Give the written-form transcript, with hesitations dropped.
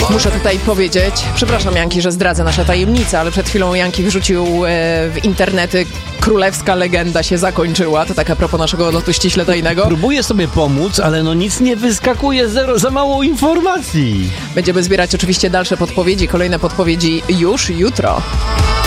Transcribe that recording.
Muszę tutaj powiedzieć, przepraszam Janki, że zdradzę nasze tajemnice, ale przed chwilą Janki wrzucił w internety królewska legenda się zakończyła. To tak a propos naszego lotu ściśle tajnego. Próbuję sobie pomóc, ale no nic nie wyskakuje, za mało informacji. Będziemy zbierać oczywiście dalsze podpowiedzi, kolejne podpowiedzi już jutro.